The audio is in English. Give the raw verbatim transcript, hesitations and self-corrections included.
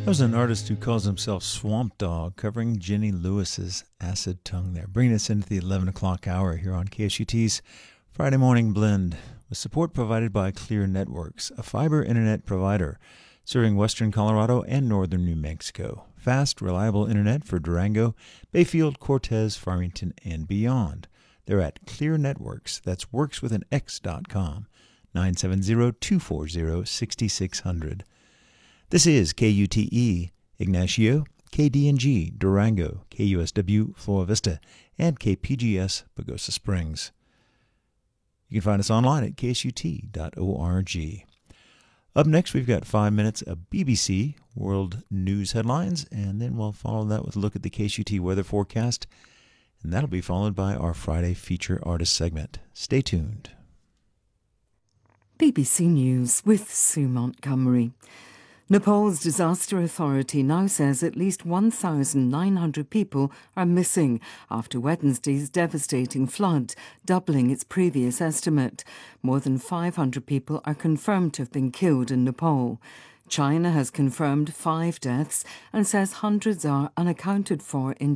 was an artist who calls himself Swamp Dogg, covering Jenny Lewis's Acid Tongue there, bringing us into the eleven o'clock hour here on K S U T's Friday Morning Blend, with support provided by Clear Networks, a fiber internet provider serving western Colorado and northern New Mexico. Fast, reliable internet for Durango, Bayfield, Cortez, Farmington, and beyond. They're at Clear Networks. That's works with an X dot com. nine seven zero, two four zero, six six zero zero. This is K U T E, Ignacio, K D N G, Durango, K U S W, Flora Vista, and K P G S, Pagosa Springs. You can find us online at K S U T dot org. Up next, we've got five minutes of B B C World News headlines, and then we'll follow that with a look at the K S U T weather forecast, and that'll be followed by our Friday feature artist segment. Stay tuned. B B C News with Sue Montgomery. Nepal's disaster authority now says at least one thousand nine hundred people are missing after Wednesday's devastating flood, doubling its previous estimate. More than five hundred people are confirmed to have been killed in Nepal. China has confirmed five deaths and says hundreds are unaccounted for in